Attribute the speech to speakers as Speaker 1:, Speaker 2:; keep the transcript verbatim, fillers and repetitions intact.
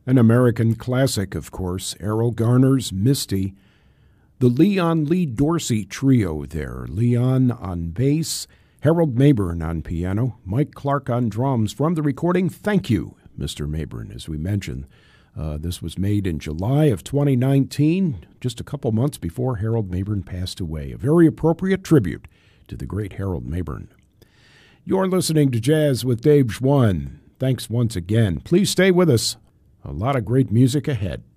Speaker 1: An American classic, of course, Errol Garner's Misty. The Leon Lee Dorsey trio there. Leon on bass, Harold Mabern on piano, Mike Clark on drums. From the recording, Thank You, Mister Mabern, as we mentioned. Uh, this was made in July of twenty nineteen, just a couple months before Harold Mabern passed away. A very appropriate tribute to the great Harold Mabern. You're listening to Jazz with Dave Schwann. Thanks once again. Please stay with us. A lot of great music ahead.